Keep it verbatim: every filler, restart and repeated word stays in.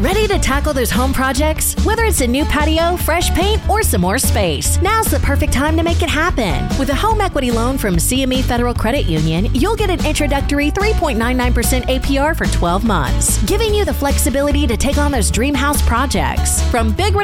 Ready to tackle those home projects? Whether it's a new patio, fresh paint, or some more space, now's the perfect time to make it happen. With a home equity loan from C M E Federal Credit Union, you'll get an introductory three point nine nine percent A P R for twelve months, giving you the flexibility to take on those dream house projects. From big